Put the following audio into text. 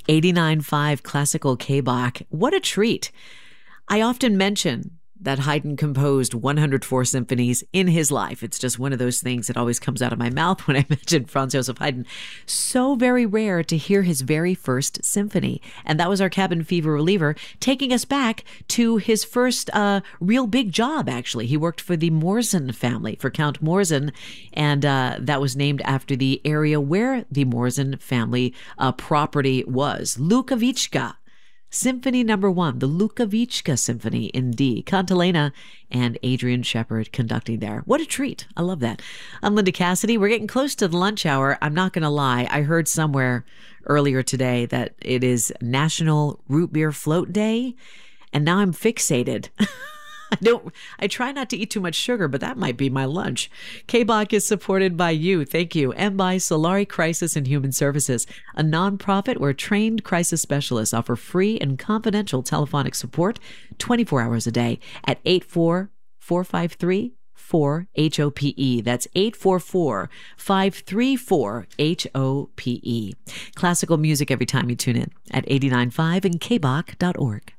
89.5 Classical K-Bach. What a treat. I often mention that Haydn composed 104 symphonies in his life. It's just one of those things that always comes out of my mouth when I mention Franz Joseph Haydn. So very rare to hear his very first symphony. And that was our cabin fever reliever, taking us back to his first real big job, actually. He worked for the Morzin family, for Count Morzin, and that was named after the area where the Morzin family property was, Lukavichka. Symphony number 1, the Lukavichka Symphony in D. Cantilena and Adrian Shepard conducting there. What a treat. I love that. I'm Linda Cassidy. We're getting close to the lunch hour. I'm not going to lie. I heard somewhere earlier today that it is National Root Beer Float Day, and now I'm fixated. I try not to eat too much sugar, but that might be my lunch. K-Bach is supported by you, thank you, and by Solari Crisis and Human Services, a nonprofit where trained crisis specialists offer free and confidential telephonic support 24 hours a day at 844-533-4HOPE. That's 844-534-HOPE. Classical music every time you tune in at 89.5 and kbach.org.